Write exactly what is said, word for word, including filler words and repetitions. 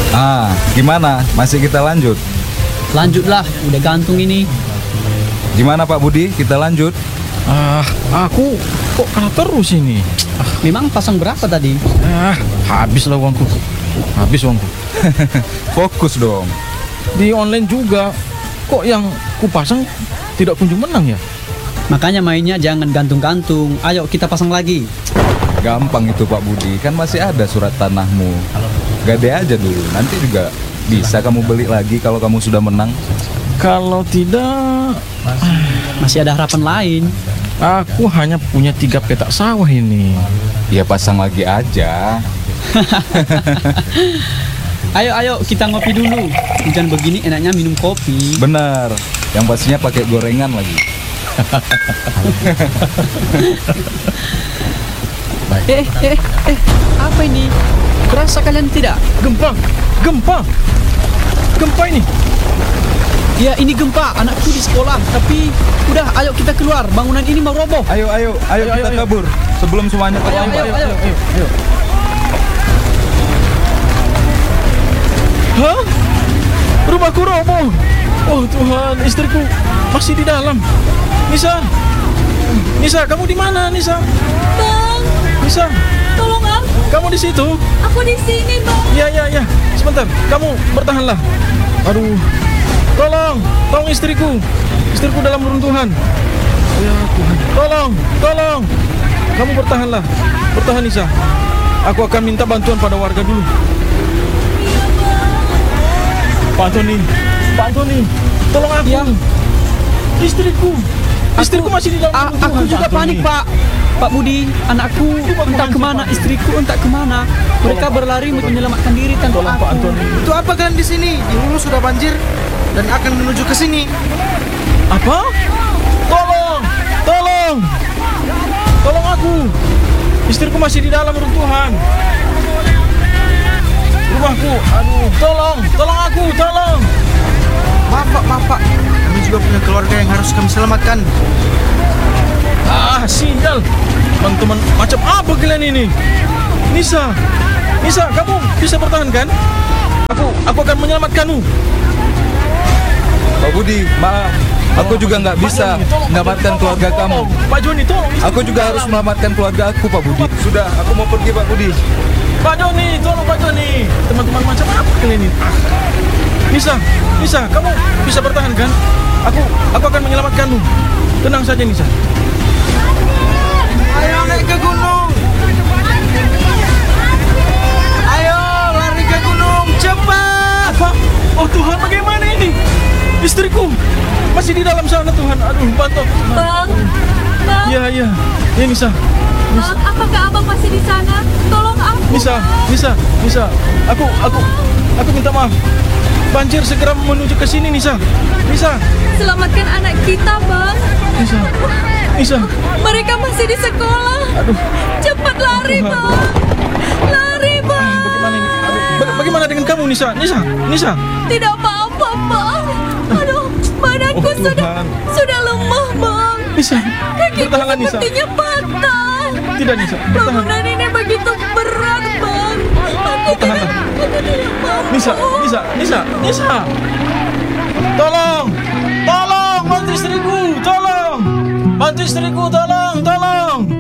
Ah, gimana? Masih kita lanjut? Lanjutlah, udah gantung ini. Gimana Pak Budi? Kita lanjut? Ah, aku kok kalah terus ini. Memang pasang berapa tadi? Ah, habislah uangku. Habis uangku. Fokus dong. Di online juga. Kok yang kupasang tidak kunjung menang ya? Makanya mainnya jangan gantung-gantung. Ayo kita pasang lagi. Gampang itu Pak Budi, kan masih ada surat tanahmu. Gade aja dulu, nanti juga bisa kamu beli lagi kalau kamu sudah menang. Kalau tidak, Masih ada harapan lain. aku hanya punya tiga petak sawah ini. Ya pasang lagi aja. Ayo, ayo kita ngopi dulu. Hujan begini enaknya minum kopi. Bener, yang pastinya pakai gorengan lagi. Eh, eh, eh, apa ini? Kerasa kalian tidak? Gempa, gempa, gempa ini. Ya ini gempa, anakku di sekolah. Tapi udah, ayo kita keluar. Bangunan ini mau roboh. Ayo, ayo, ayo, Ayo, kita ayo, ayo. kabur sebelum semuanya terlambat. ayo, ayo. ayo, ayo. Hah? Rumahku roboh. Oh Tuhan, istriku masih di dalam. Nisa, Nisa, kamu di mana, Nisa? Bang, Nisa, tolong aku. kamu di situ? Aku di sini, Bang. Ya, ya, ya. Sebentar, kamu bertahanlah. Aduh, tolong, tolong istriku. Istriku dalam runtuhan. Ya Tuhan, tolong, tolong. Kamu bertahanlah, bertahan Nisa. Aku akan minta bantuan pada warga dulu. Pak Antoni, Pak Antoni, tolong aku. Ya. Istriku, istriku masih di dalam A- runtuhan. aku juga Pak Antoni. panik, Pak. Pak Budi, anakku entah kemana, istriku entah kemana. Mereka berlari untuk menyelamatkan diri tanpa Tolong Pak aku. Antoni. Itu apa kalian di sini? Di hulu sudah banjir dan akan menuju ke sini. Apa? Tolong, tolong, tolong aku. Istriku masih di dalam runtuhan. Rumahku, aduh, tolong, tolong aku, tolong. Maaf Pak, maaf Pak. Kami juga punya keluarga yang harus kami selamatkan. Ah, sial. Teman-teman, macam apa kalian ini? Nisa, Nisa, kamu bisa bertahan kan? Aku, aku akan menyelamatkanmu. Pak Budi, maaf. Aku juga nggak bisa menyelamatkan keluarga kamu. Pak Joni, tolong. Aku juga harus melamatkan keluarga aku, Pak Budi. Sudah, aku mau pergi, Pak Budi. Pak Joni, tolong Pak Joni. Teman-teman macam apa kalian ini? Ah. Nisa, Nisa, kamu bisa bertahan kan? Aku, aku akan menyelamatkanmu. Tenang saja Nisa. Ayo naik ke gunung. Ayo lari ke gunung, cepat. Apa? Oh Tuhan, bagaimana ini? Istriku masih di dalam sana Tuhan. Aduh, bantu. Bang, Bang, Ya, ya. Ya Nisa. Bang, apakah abang masih di sana? Tolong aku. Nisa, Nisa, Nisa. Aku, aku, aku minta maaf. Banjir segera menuju ke sini Nisa. Nisa, Selamatkan anak kita, Bang. Nisa, Nisa. Mereka masih di sekolah. Aduh, Cepat lari, Tuhan. Bang. Lari, Bang. bagaimana ini? Aduh, ba- bagaimana dengan kamu Nisa? Nisa, Nisa. Tidak apa-apa, Bang. Aduh, badanku Oh, sudah Tuhan. sudah lemah, Bang. Nisa, Kakiku bertahanlah Nisa. sepertinya patah. Tidak Nisa, bertahan. Bangunan ini begitu berat, Bang. Aku tidak, Bertahanlah. aku tidak mampu. Nisa, Nisa, Nisa, Nisa. Tolong, tolong, bantu istriku, tolong. Bantu istriku, tolong, tolong.